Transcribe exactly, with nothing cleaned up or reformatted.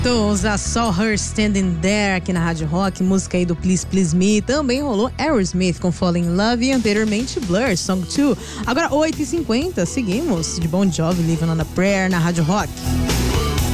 Beatles, a Saw Her Standing There aqui na Rádio Rock, música aí do Please Please Me. Também rolou Aerosmith com Falling in Love e anteriormente Blur, Song dois. Agora oito e cinquenta, seguimos de Bon Jovi, Living on a Prayer na Rádio Rock.